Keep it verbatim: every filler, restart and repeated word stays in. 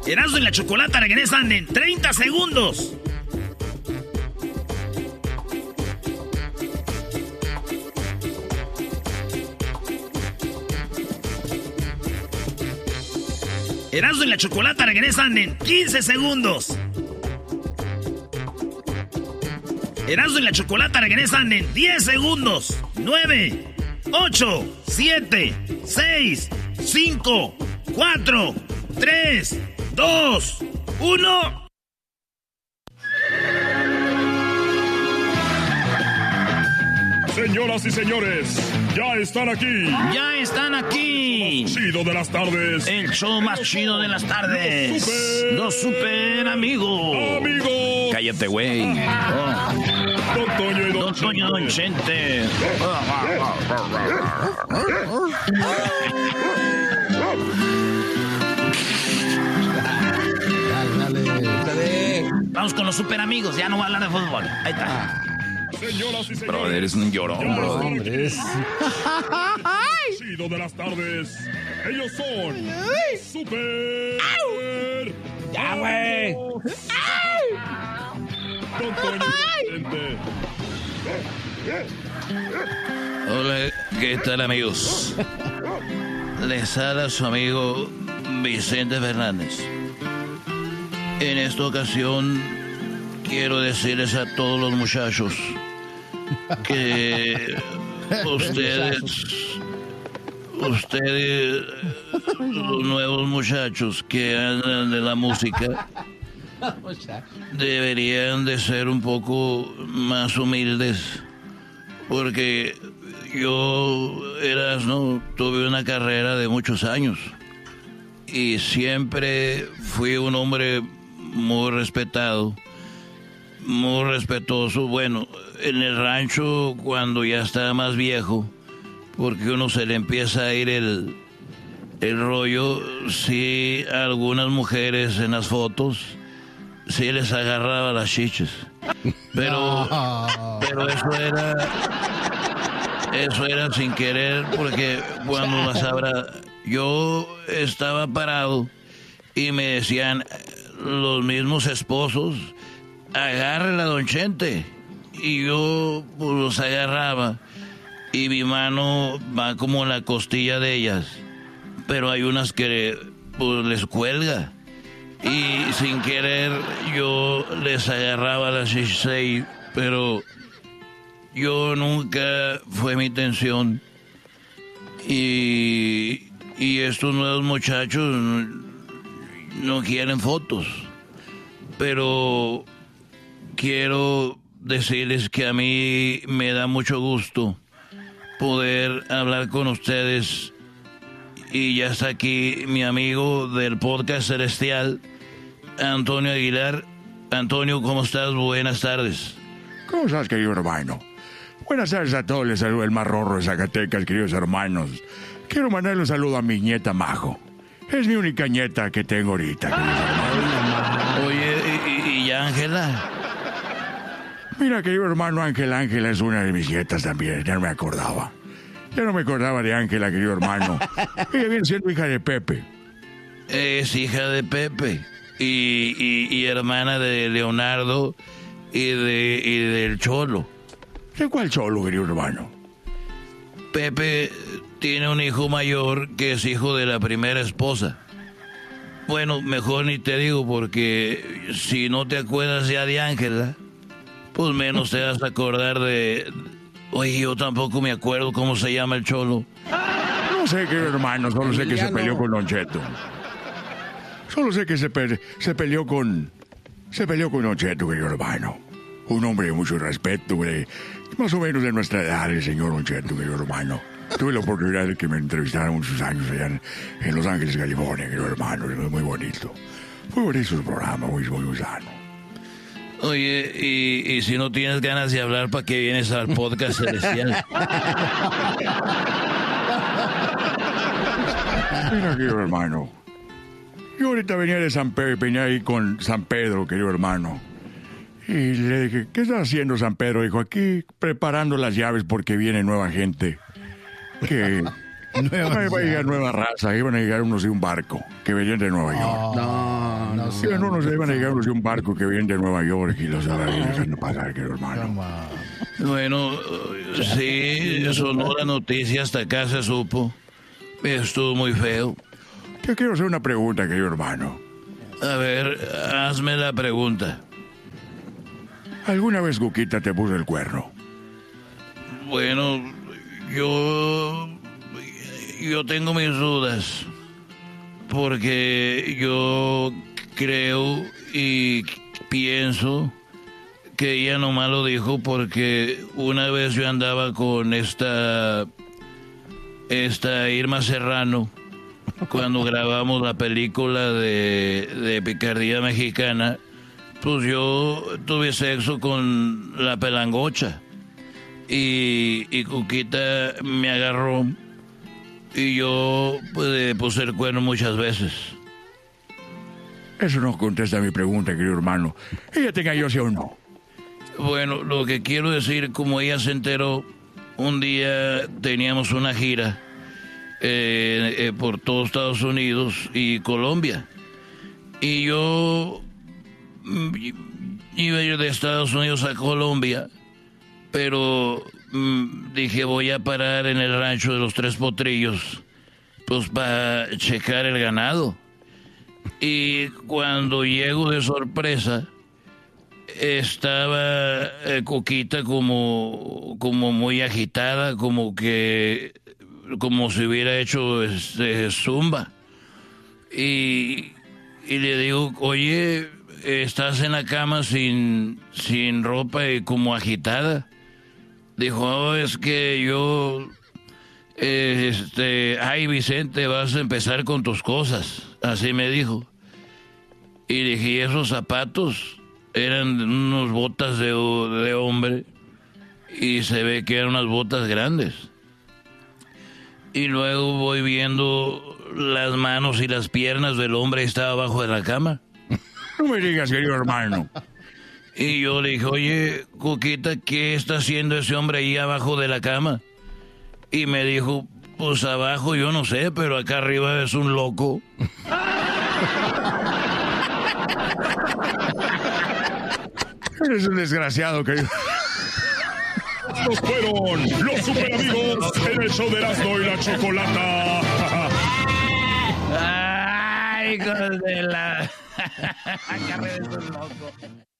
Erasmo y la Chocolata regresan en treinta segundos. Erasmo y la Chocolata regresan en quince segundos. Erasmo y la Chocolata regresan en diez segundos. nueve, ocho, siete, seis, cinco, cuatro, tres, dos, uno. Señoras y señores, ya están aquí. Ya están aquí. El show más chido de las tardes. El show más chido de las tardes. Los super, Los super amigos. Amigos. Cállate, güey. Oh. Don Toño y Don, Don Toño y Don Chente. Dale, dale. Vamos con los super amigos. Ya no voy a hablar de fútbol. Ahí está. Señoras y señores, brother, eres un llorón, bro. Chido de las tardes. Ellos son super. Ya, güey. Don Toño y Don Chente. Hola, ¿qué tal, amigos? Les habla su amigo Vicente Fernández. En esta ocasión quiero decirles a todos los muchachos que ustedes, ustedes, los nuevos muchachos que andan de la música, deberían de ser un poco más humildes, porque yo, Erasmo, tuve una carrera de muchos años y siempre fui un hombre muy respetado, muy respetuoso. Bueno, en el rancho, cuando ya estaba más viejo, porque uno se le empieza a ir el, el rollo, sí, a algunas mujeres en las fotos, sí les agarraba las chiches. Pero, no. pero eso era, eso era sin querer, porque cuando las abra, yo estaba parado y me decían los mismos esposos, agárrela, don Chente. Y yo pues, los agarraba y mi mano va como en la costilla de ellas, pero hay unas que pues, les cuelga y sin querer yo les agarraba las seis, pero yo nunca fue mi intención. Y, y estos nuevos muchachos no, no quieren fotos, pero quiero decirles que a mí me da mucho gusto poder hablar con ustedes. Y ya está aquí mi amigo del podcast Celestial, Antonio Aguilar. Antonio, ¿cómo estás? Buenas tardes. ¿Cómo estás, querido hermano? Buenas tardes a todos. Les saludo el más rorro de Zacatecas, queridos hermanos. Quiero mandarle un saludo a mi nieta Majo. Es mi única nieta que tengo ahorita, queridos hermanos. Oye, ¿y, y Ángela? Mira, querido hermano, Ángela, Ángela es una de mis nietas también. Ya no me acordaba. Ya no me acordaba de Ángela, querido hermano. Ella viene siendo hija de Pepe. Es hija de Pepe. Y, y, y hermana de Leonardo y, de, y del Cholo. ¿De cuál Cholo, querido hermano? Pepe tiene un hijo mayor que es hijo de la primera esposa. Bueno, mejor ni te digo, porque si no te acuerdas ya de Ángela, pues menos te vas a acordar de... Oye, yo tampoco me acuerdo cómo se llama el Cholo. No sé, querido hermano, solo sé que se peleó con Don Cheto. Solo sé que se, pe- se peleó con... Se peleó con Don Cheto, querido hermano. Un hombre de mucho respeto, güey. Más o menos de nuestra edad, el señor Don Cheto, querido hermano. Tuve la oportunidad de que me entrevistaran muchos años allá en, en Los Ángeles, California, querido hermano. Muy bonito. Muy bonito su programa, muy, muy, muy sano. Oye, y, y si no tienes ganas de hablar, ¿para qué vienes al podcast Celestial? Mira, querido hermano. Yo ahorita venía de San Pedro, venía ahí con San Pedro, querido hermano. Y le dije, ¿qué está haciendo San Pedro? Dijo, aquí preparando las llaves porque viene nueva gente que, Nueva iba a llegar nueva raza, iban a llegar unos de un barco que venían de Nueva York. No, no sé. Iban unos, iban a llegar unos de un barco que venían de Nueva York y los iban dejando pasar, querido hermano. Bueno, sí, sonó la noticia, hasta acá se supo. Estuvo muy feo. Te quiero hacer una pregunta, querido hermano. A ver, hazme la pregunta. ¿Alguna vez Cuquita te puso el cuerno? Bueno, yo... Yo tengo mis dudas. Porque yo creo y pienso que ella nomás lo dijo porque una vez yo andaba con esta... Esta Irma Serrano, cuando grabamos la película de, de Picardía Mexicana, pues yo tuve sexo con la pelangocha. Y, y Cuquita me agarró y yo pues, le puse el cuerno muchas veces. Eso no contesta a mi pregunta, querido hermano. ¿Ella te engañó, sí o no? Bueno, lo que quiero decir, como ella se enteró, un día teníamos una gira eh, eh, por todo Estados Unidos y Colombia. Y yo mm, iba a ir de Estados Unidos a Colombia, pero mm, dije voy a parar en el rancho de los Tres Potrillos, pues para checar el ganado. Y cuando llego de sorpresa, estaba eh, Coquita como, como muy agitada, como que como si hubiera hecho este, zumba. Y, y le digo, oye, estás en la cama sin, sin ropa y como agitada. Dijo, oh, es que yo, eh, este, ay Vicente, vas a empezar con tus cosas. Así me dijo. Y dije, ¿y esos zapatos? Eran unas botas de, de hombre y se ve que eran unas botas grandes. Y luego voy viendo las manos y las piernas del hombre que estaba abajo de la cama. No me digas, querido hermano. Y yo le dije, oye, Coquita, ¿qué está haciendo ese hombre ahí abajo de la cama? Y me dijo, pues abajo yo no sé, pero acá arriba es un loco. Eres un desgraciado, querido. Estos fueron los super amigos en el show de Erasmo y la Chocolata. Ay, hijos de la... Carrera es un loco.